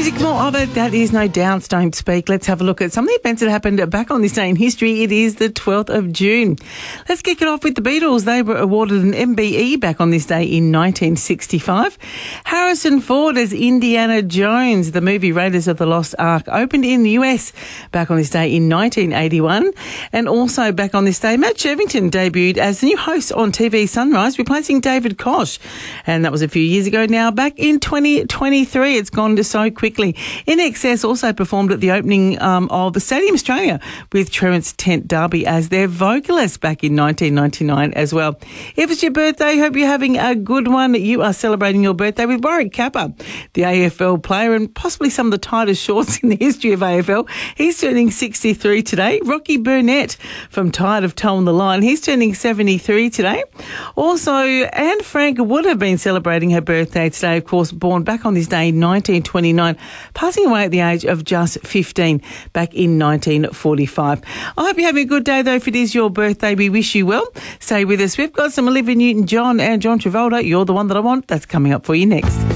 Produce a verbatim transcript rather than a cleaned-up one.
Music, more of it. That is no doubt. Don't speak. Let's have a look at some of the events that happened back on this day in history. It is the twelfth of June. Let's kick it off with the Beatles. They were awarded an M B E back on this day in nineteen sixty-five. Harrison Ford as Indiana Jones. The movie Raiders of the Lost Ark opened in the U S back on this day in nineteen eighty-one. And also back on this day, Matt Shevington debuted as the new host on T V Sunrise, replacing David Koch. And that was a few years ago now. Back in twenty twenty-three, it's gone to so quickly. I N X S also performed at the opening um, of the Stadium Australia with Trent's Tent Derby as their vocalist back in nineteen ninety-nine as well. If it's your birthday, hope you're having a good one. You are celebrating your birthday with Warwick Capper, the A F L player and possibly some of the tightest shorts in the history of A F L. He's turning sixty-three today. Rocky Burnett from Tired of Towing the Line. He's turning seventy-three today. Also, Anne Frank would have been celebrating her birthday today, of course, born back on this day in nineteen twenty-nine, passing away at the age of just fifteen back in nineteen forty-five. I hope you're having a good day, though. If it is your birthday, we wish you well. Stay with us. We've got some Olivia Newton-John and John Travolta. You're the one that I want. That's coming up for you next.